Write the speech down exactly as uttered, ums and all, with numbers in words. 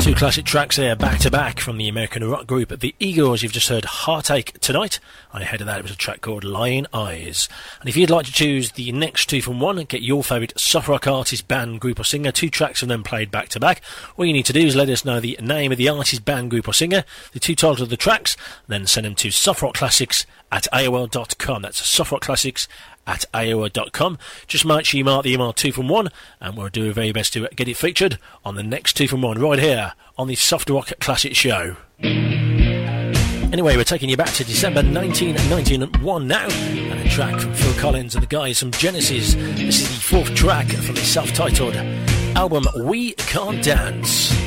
Two classic tracks there, back to back, from the American rock group The Eagles. You've just heard Heartache Tonight, and ahead of that it was a track called Lion Eyes. And if you'd like to choose the next two from one and get your favourite soft rock artist, band, group or singer, two tracks of them played back to back, all you need to do is let us know the name of the artist, band, group or singer, the two titles of the tracks, then send them to softrockclassics at A O L dot com. That's softrockclassics at A O L dot com. Just make sure you mark the email two from one, and we'll do our very best to get it featured on the next two from one right here on the Soft Rock Classic Show. Anyway, we're taking you back to December nineteen ninety-one now, and a track from Phil Collins and the guys from Genesis. This is the fourth track from the self-titled album We Can't Dance.